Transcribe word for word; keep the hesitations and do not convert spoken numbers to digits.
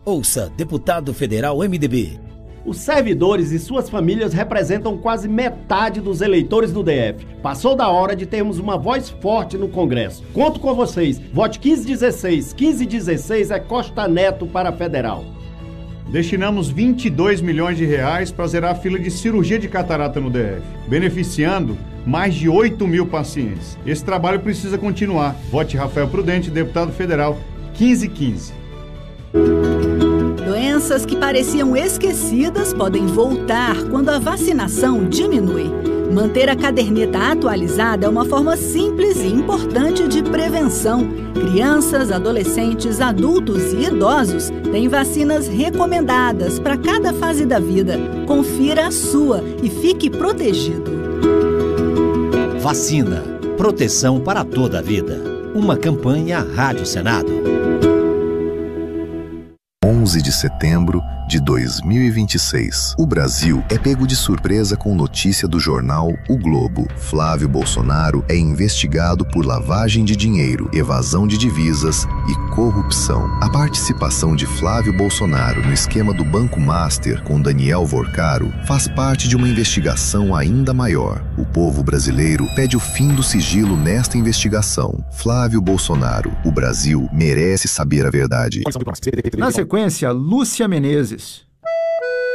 Ouça Deputado Federal M D B. Os servidores e suas famílias representam quase metade dos eleitores do D F. Passou da hora de termos uma voz forte no Congresso. Conto com vocês. Vote quinze dezesseis. quinze dezesseis é Costa Neto para federal. Destinamos vinte e dois milhões de reais para zerar a fila de cirurgia de catarata no D F, beneficiando mais de oito mil pacientes. Esse trabalho precisa continuar. Vote Rafael Prudente, deputado federal, quinze quinze. Doenças que pareciam esquecidas podem voltar quando a vacinação diminui. Manter a caderneta atualizada é uma forma simples e importante de prevenção. Crianças, adolescentes, adultos e idosos têm vacinas recomendadas para cada fase da vida. Confira a sua e fique protegido. Vacina. Proteção para toda a vida. Uma campanha Rádio Senado. onze de setembro de dois mil e vinte e seis. O Brasil é pego de surpresa com notícia do jornal O Globo. Flávio Bolsonaro é investigado por lavagem de dinheiro, evasão de divisas e corrupção. A participação de Flávio Bolsonaro no esquema do Banco Master com Daniel Vorcaro faz parte de uma investigação ainda maior. O povo brasileiro pede o fim do sigilo nesta investigação. Flávio Bolsonaro, o Brasil merece saber a verdade. Na sequência, Lúcia Menezes.